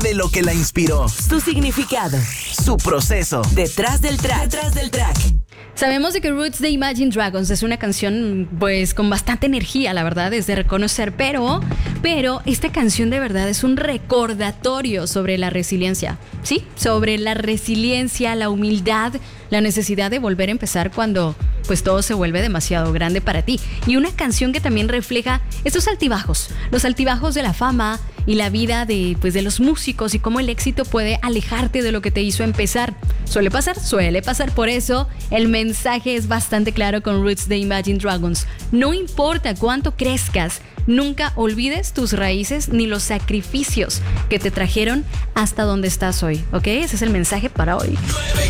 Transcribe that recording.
de lo que la inspiró, Su significado. su proceso. Detrás del track. Detrás del track. Sabemos de que Roots de Imagine Dragons es una canción pues con bastante energía, la verdad, es de reconocer, pero esta canción de verdad es un recordatorio sobre la resiliencia, ¿sí? Sobre la resiliencia, la humildad, la necesidad de volver a empezar cuando pues todo se vuelve demasiado grande para ti. Y una canción que también refleja estos altibajos, los altibajos de la fama y la vida de los músicos y cómo el éxito puede alejarte de lo que te hizo empezar. Suele pasar, por eso el mensaje es bastante claro con Roots de Imagine Dragons. No importa cuánto crezcas, nunca olvides tus raíces ni los sacrificios que te trajeron hasta donde estás hoy, ¿ok? Ese es el mensaje para hoy.